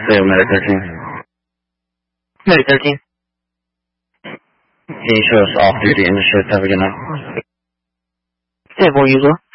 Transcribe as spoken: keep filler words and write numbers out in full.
Say Medic thirteen. Medic thirteen. Can you show us off duty in the shift? Have a good night. ten four usual.